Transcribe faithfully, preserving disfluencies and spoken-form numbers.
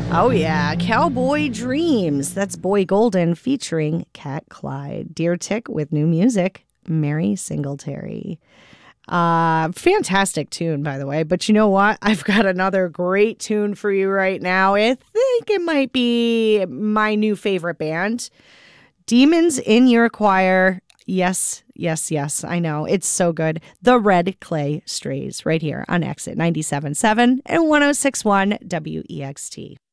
Oh, yeah. Cowboy Dreams. That's Boy Golden featuring Cat Clyde. Deer Tick with new music, Mary Singletary. Uh, fantastic tune, by the way. But you know what? I've got another great tune for you right now. I think it might be my new favorite band. Demons in Your Choir. Yes, yes, yes. I know. It's so good. The Red Clay Strays right here on Exit ninety-seven point seven and one oh six point one W E X T.